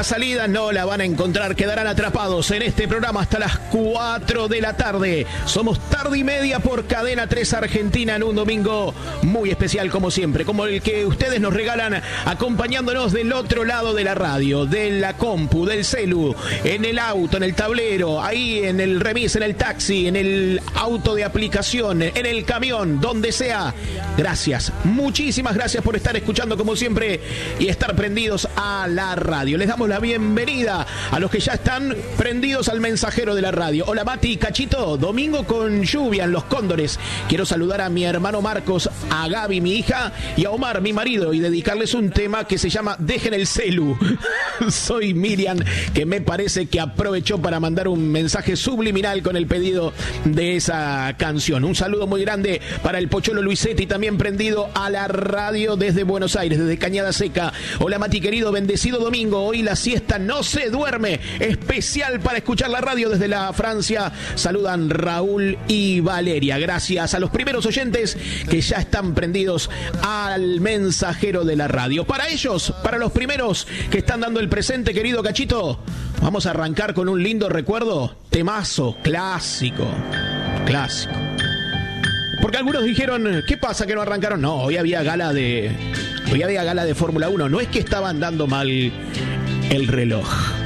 salida no la van a encontrar, quedarán atrapados en este programa hasta las 4 de la tarde. Somos Tarde y Media por Cadena 3 Argentina en un domingo muy especial como siempre, como el que ustedes nos regalan acompañándonos del otro lado de la radio, de la compu, del celu, en el auto, en el tablero, ahí en el remis, en el taxi, en el auto de aplicación, en el camión, donde sea. Gracias, muchísimas gracias por estar escuchando como siempre y estar prendidos a la radio. Les damos la bienvenida a los que ya están prendidos al mensajero de la radio. Hola Mati, Cachito, domingo con lluvia en Los Cóndores. Quiero saludar a mi hermano Marcos, a Gaby, mi hija, y a Omar, mi marido, y dedicarles un tema que se llama Dejen el celu. Soy Miriam, que me parece que aprovechó para mandar un mensaje subliminal con el pedido de esa canción. Un saludo muy grande para el Pocholo Luisetti, también prendido a la radio desde Buenos Aires, desde Cañada Seca. Hola Mati querido, bendecido domingo. Hoy la siesta no se duerme. Especial para escuchar la radio desde la Francia. Saludan Raúl y Valeria. Gracias a los primeros oyentes que ya están prendidos al mensajero de la radio. Para ellos, para los primeros que están dando el presente, querido Cachito, vamos a arrancar con un lindo recuerdo. Temazo, clásico. Clásico. Porque algunos dijeron, ¿qué pasa que no arrancaron? No, hoy había gala de Fórmula 1. No es que estaban dando mal el reloj.